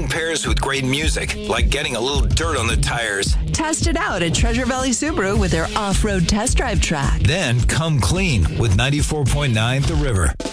often pairs with great music, like getting a little dirt on the tires. Test it out at Treasure Valley Subaru with their off-road test drive track. Then come clean with 94.9 The River.